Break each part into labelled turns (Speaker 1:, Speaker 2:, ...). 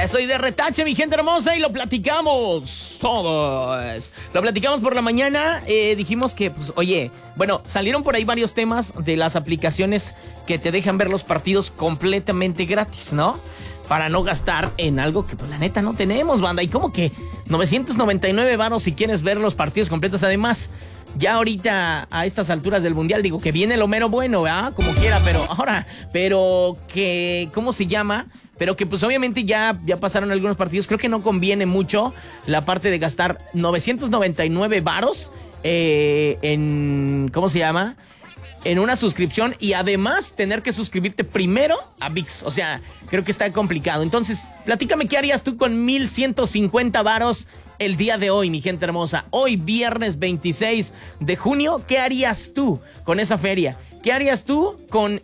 Speaker 1: Ya estoy de retache, mi gente hermosa, y lo platicamos todos. Lo platicamos por la mañana. Dijimos que, pues, oye, bueno, salieron por ahí varios temas de las aplicaciones que te dejan ver los partidos completamente gratis, ¿no? Para no gastar en algo que, pues, la neta no tenemos, banda. Y como que 999 varos si quieres ver los partidos completos. Además, ya ahorita a estas alturas del mundial, digo que viene lo mero bueno, ¿verdad? Como quiera, pero que, ¿cómo se llama? Pero que pues obviamente ya pasaron algunos partidos. Creo que no conviene mucho la parte de gastar 999 varos en, ¿cómo se llama? En una suscripción y además tener que suscribirte primero a ViX. O sea, creo que está complicado. Entonces, platícame qué harías tú con 1,150 varos el día de hoy, mi gente hermosa. Hoy, viernes 26 de junio, ¿qué harías tú con esa feria? ¿Qué harías tú con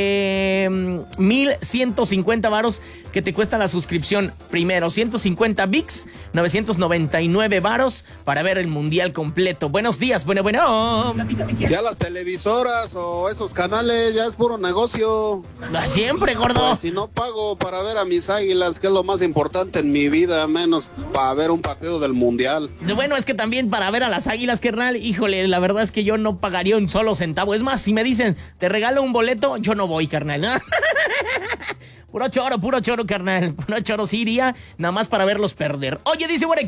Speaker 1: 1,150 varos que te cuesta la suscripción? Primero, 150 ViX, 999 varos para ver el mundial completo. Buenos días, bueno.
Speaker 2: Ya las televisoras o esos canales ya es puro negocio.
Speaker 1: Siempre, gordo.
Speaker 2: Pues si no pago para ver a mis Águilas, que es lo más importante en mi vida, menos para ver un partido del mundial.
Speaker 1: Bueno, es que también para ver a las Águilas, carnal, híjole, la verdad es que yo no pagaría un solo centavo. Es más, si me dicen, te regalo un boleto, yo no voy, carnal, ¿no? Puro choro, carnal. Puro choro, sí iría, nada más para verlos perder. Oye, dice, bueno,